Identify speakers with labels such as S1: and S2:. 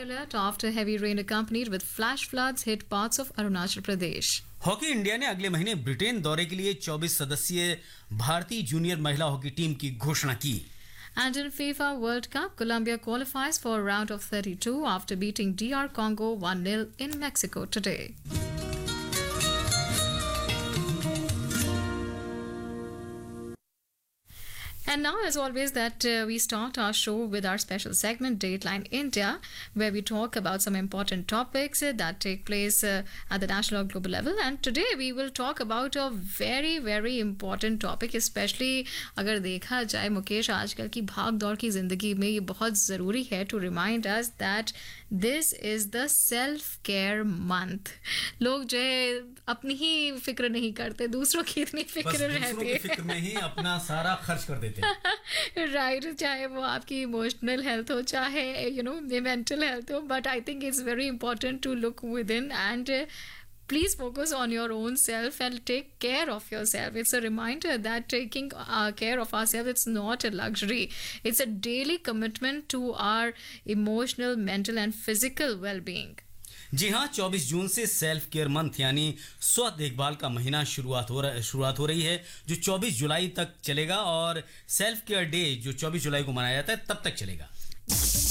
S1: alert after heavy rain accompanied with flash floods hit parts of Arunachal Pradesh.
S2: Hockey India ने अगले महीने Britain दौरे के लिए 24 सदस्यीय भारतीय जूनियर महिला हॉकी टीम की घोषणा की।
S1: And in FIFA World Cup, Colombia qualifies for round of 32 after beating DR Congo 1-0 in Mexico today. And now, as always, that we start our show with our special segment, Dateline India, where we talk about some important topics that take place at the national or global level. And today we will talk about a very, very important topic, especially अगर देखा जाए मुकेश आजकल की भाग दौड़ की ज़िंदगी में ये बहुत ज़रूरी है to remind us that this is the self-care month. लोग जो है अपनी ही फिक्र नहीं करते, दूसरों की इतनी फिक्र रहती है,
S2: फिक्र में ही अपना सारा खर्च कर देते हैं।
S1: राइट, चाहे वो आपकी इमोशनल हेल्थ हो, चाहे मेंटल हेल्थ हो, but I think it's very important to look with in and please focus on your own self and take care of yourself. It's a reminder that taking care of ourselves, it's not a luxury. It's a daily commitment to our emotional, mental and physical well-being.
S2: जी हाँ, 24 जून से self care month यानी स्व देखभाल का महीना शुरुआत हो रही है, जो 24 जुलाई तक चलेगा और सेल्फ केयर डे जो 24 जुलाई को मनाया जाता है तब तक चलेगा।